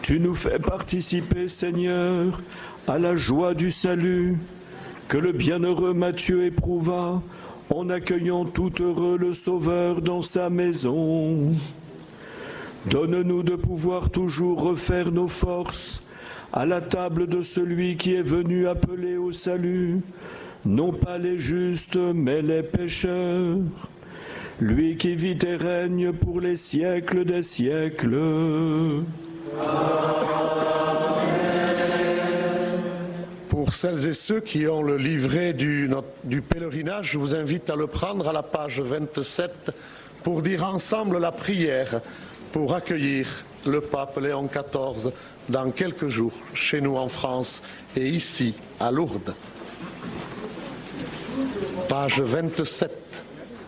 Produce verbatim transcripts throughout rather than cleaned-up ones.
Tu nous fais participer, Seigneur, à la joie du salut que le bienheureux Matthieu éprouva en accueillant tout heureux le Sauveur dans sa maison. Donne-nous de pouvoir toujours refaire nos forces à la table de celui qui est venu appeler au salut, non pas les justes, mais les pécheurs. Lui qui vit et règne pour les siècles des siècles. Pour celles et ceux qui ont le livret du, du pèlerinage, je vous invite à le prendre à la page vingt-sept pour dire ensemble la prière pour accueillir le pape Léon quatorze dans quelques jours chez nous en France et ici à Lourdes. Page vingt-sept.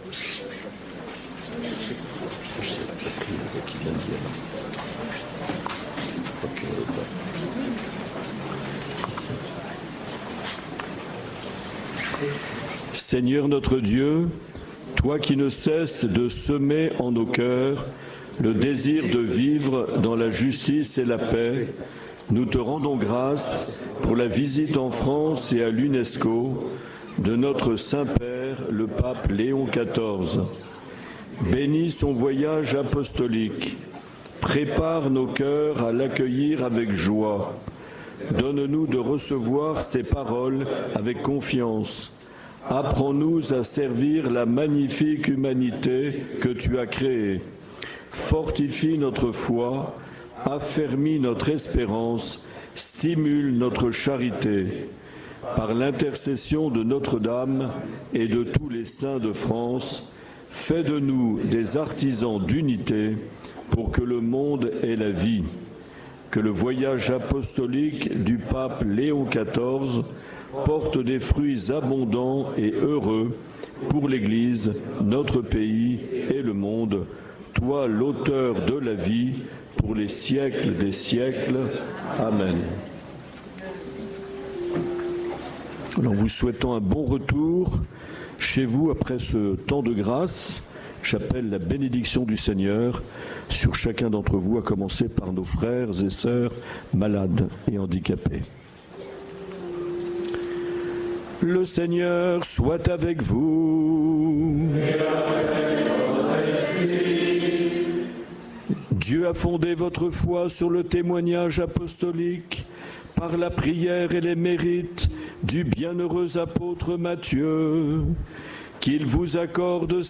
Seigneur notre Dieu, toi qui ne cesses de semer en nos cœurs le désir de vivre dans la justice et la paix, nous te rendons grâce pour la visite en France et à l'UNESCO de notre Saint-Père, le pape Léon quatorze. Bénis son voyage apostolique, prépare nos cœurs à l'accueillir avec joie. Donne-nous de recevoir ses paroles avec confiance. Apprends-nous à servir la magnifique humanité que tu as créée. Fortifie notre foi, affermis notre espérance, stimule notre charité. Par l'intercession de Notre-Dame et de tous les saints de France, fais de nous des artisans d'unité pour que le monde ait la vie. Que le voyage apostolique du pape Léon quatorze porte des fruits abondants et heureux pour l'Église, notre pays et le monde, toi l'auteur de la vie, pour les siècles des siècles. Amen. Alors, vous souhaitant un bon retour chez vous après ce temps de grâce, j'appelle la bénédiction du Seigneur sur chacun d'entre vous, à commencer par nos frères et sœurs malades et handicapés. Le Seigneur soit avec vous. Et avec votre esprit. Dieu a fondé votre foi sur le témoignage apostolique par la prière et les mérites du bienheureux apôtre Matthieu. Qu'il vous accorde